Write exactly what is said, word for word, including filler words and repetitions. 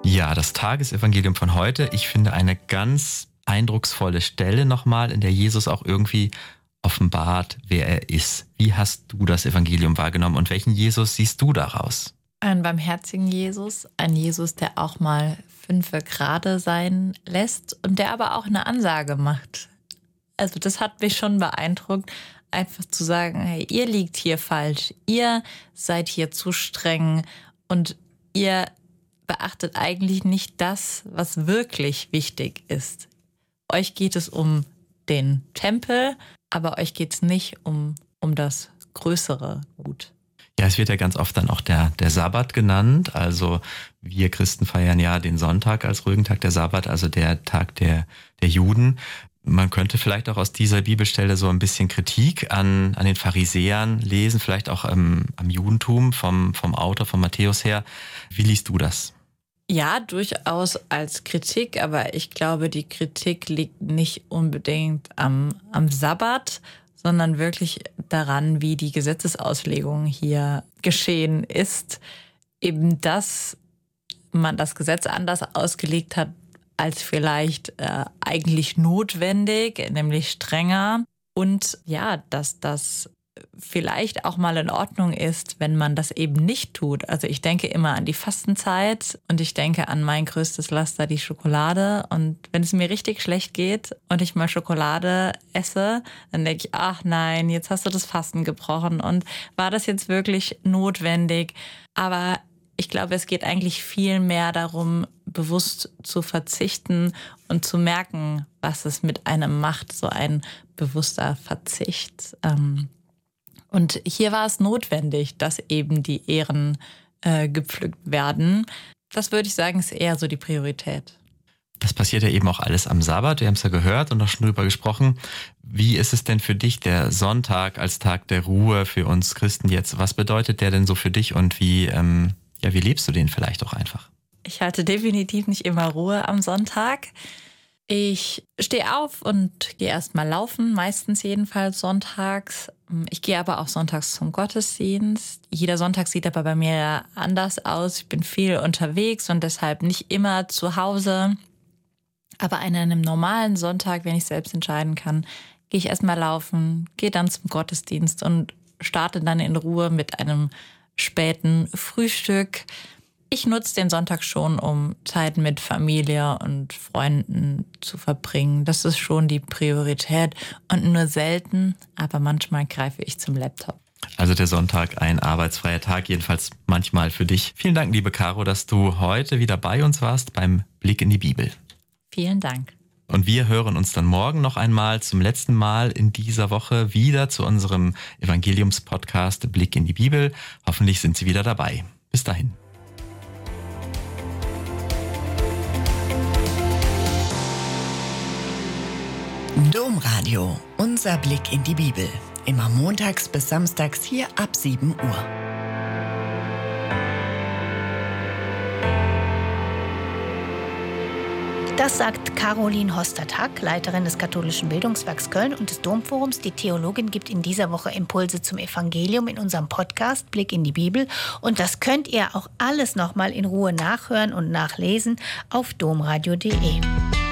Ja, das Tagesevangelium von heute, ich finde eine ganz eindrucksvolle Stelle nochmal, in der Jesus auch irgendwie offenbart, wer er ist. Wie hast du das Evangelium wahrgenommen und welchen Jesus siehst du daraus? Einen barmherzigen Jesus, ein Jesus, der auch mal fünfe gerade sein lässt und der aber auch eine Ansage macht. Also das hat mich schon beeindruckt, einfach zu sagen, hey, ihr liegt hier falsch, ihr seid hier zu streng und ihr beachtet eigentlich nicht das, was wirklich wichtig ist. Euch geht es um den Tempel, aber euch geht es nicht um, um das größere Gut. Ja, es wird ja ganz oft dann auch der, der Sabbat genannt. Also wir Christen feiern ja den Sonntag als ruhigen Tag, der Sabbat, also der Tag der, der Juden. Man könnte vielleicht auch aus dieser Bibelstelle so ein bisschen Kritik an, an den Pharisäern lesen, vielleicht auch ähm, am Judentum vom, vom Autor, von Matthäus her. Wie liest du das? Ja, durchaus als Kritik, aber ich glaube, die Kritik liegt nicht unbedingt am, am Sabbat, sondern wirklich daran, wie die Gesetzesauslegung hier geschehen ist. Eben, dass man das Gesetz anders ausgelegt hat, als vielleicht äh, eigentlich notwendig, nämlich strenger. Und ja, dass das vielleicht auch mal in Ordnung ist, wenn man das eben nicht tut. Also ich denke immer an die Fastenzeit und ich denke an mein größtes Laster, die Schokolade. Und wenn es mir richtig schlecht geht und ich mal Schokolade esse, dann denke ich, ach nein, jetzt hast du das Fasten gebrochen. Und war das jetzt wirklich notwendig? Aber ich glaube, es geht eigentlich viel mehr darum, bewusst zu verzichten und zu merken, was es mit einem macht, so ein bewusster Verzicht. Ähm, Und hier war es notwendig, dass eben die Ehren äh, gepflückt werden. Das würde ich sagen, ist eher so die Priorität. Das passiert ja eben auch alles am Sabbat. Wir haben es ja gehört und auch schon drüber gesprochen. Wie ist es denn für dich, der Sonntag als Tag der Ruhe für uns Christen jetzt? Was bedeutet der denn so für dich und wie, ähm, ja, wie lebst du den vielleicht auch einfach? Ich halte definitiv nicht immer Ruhe am Sonntag. Ich stehe auf und gehe erstmal laufen, meistens jedenfalls sonntags. Ich gehe aber auch sonntags zum Gottesdienst. Jeder Sonntag sieht aber bei mir anders aus. Ich bin viel unterwegs und deshalb nicht immer zu Hause. Aber an einem normalen Sonntag, wenn ich selbst entscheiden kann, gehe ich erstmal laufen, gehe dann zum Gottesdienst und starte dann in Ruhe mit einem späten Frühstück. Ich nutze den Sonntag schon, um Zeit mit Familie und Freunden zu verbringen. Das ist schon die Priorität und nur selten, aber manchmal greife ich zum Laptop. Also der Sonntag, ein arbeitsfreier Tag, jedenfalls manchmal für dich. Vielen Dank, liebe Caro, dass du heute wieder bei uns warst beim Blick in die Bibel. Vielen Dank. Und wir hören uns dann morgen noch einmal zum letzten Mal in dieser Woche wieder zu unserem Evangeliums-Podcast Blick in die Bibel. Hoffentlich sind Sie wieder dabei. Bis dahin. Domradio, unser Blick in die Bibel. Immer montags bis samstags hier ab sieben Uhr. Das sagt Caroline Hostertag, Leiterin des Katholischen Bildungswerks Köln und des Domforums. Die Theologin gibt in dieser Woche Impulse zum Evangelium in unserem Podcast Blick in die Bibel. Und das könnt ihr auch alles nochmal in Ruhe nachhören und nachlesen auf domradio punkt de.